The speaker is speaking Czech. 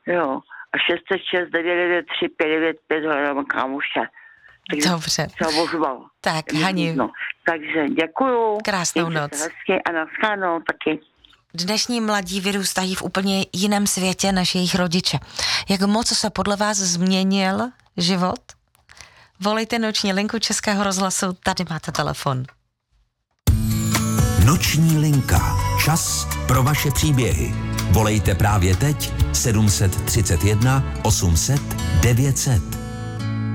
Jo. A 606 993 595 hledám kámoše. Dobře. Ozval. Tak, Hani. Takže děkuju. Krásnou noc. Hezky a naschledanou taky. Dnešní mladí vyrůstají v úplně jiném světě než jejich rodiče. Jak moc se podle vás změnil život? Volejte noční linku Českého rozhlasu, tady máte telefon. Noční linka. Čas pro vaše příběhy. Volejte právě teď 731 800 900.